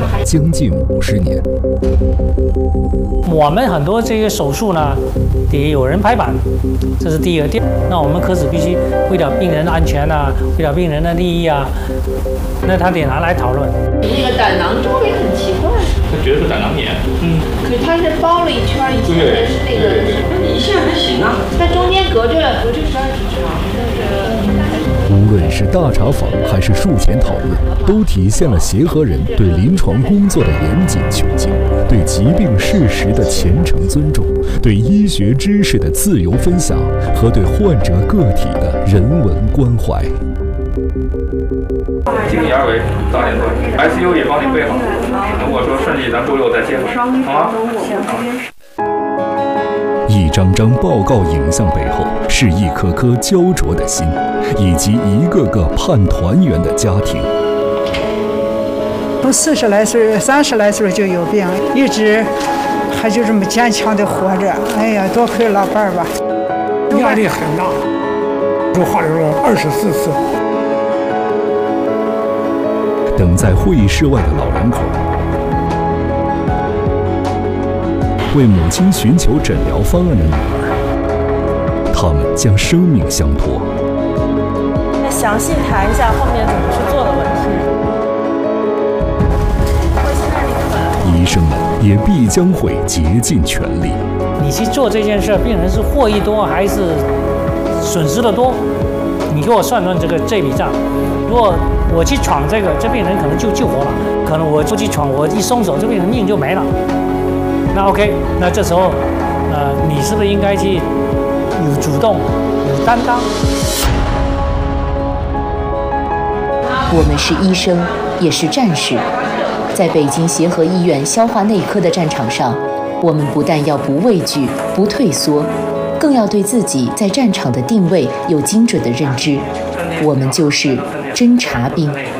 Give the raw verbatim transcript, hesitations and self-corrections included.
了将近五十年。 我们很多这些手术呢，得有人拍板，这是第一个。第二，那我们科室必须为了病人的安全啊，为了病人的利益啊，那他得拿来讨论。 那个胆囊周围很奇怪， 他觉得是胆囊炎， 嗯，可是它是包了一圈，以前的是那个，那你现在还行啊，它中间隔着隔着十二指肠，但是。 无论是大茶坊还是术前讨论，都体现了协和人对临床工作的严谨求精，对疾病事实的虔诚尊重，对医学知识的自由分享和对患者个体的人文关怀。 经理二维早点做 ，I C U 也帮你备好。如果说顺利，咱周六再接触，好吗？ 一张张报告影像背后，是一颗颗焦灼的心，以及一个个盼团圆的家庭。 从四十来岁、三十来岁就有病，一直还就这么坚强的活着。哎呀，多亏老伴儿吧。 压力很大，说化疗了二十四次。 等在会议室外的老两口，为母亲寻求诊疗方案的女儿，他们将生命相托。 那详细谈一下后面怎么去做的问题。 医生们也必将会竭尽全力。 你去做这件事，病人是获益多还是损失的多？你给我算算这个这笔账。如果我去闯这个，这病人可能就救活了；可能我不去闯，我一松手，这病人命就没了。那 OK， 那这时候，呃，你是不是应该去有主动、有担当？ 我们是医生，也是战士。在北京协和医院消化内科的战场上，我们不但要不畏惧、不退缩，更要对自己在战场的定位有精准的认知。我们就是侦察兵。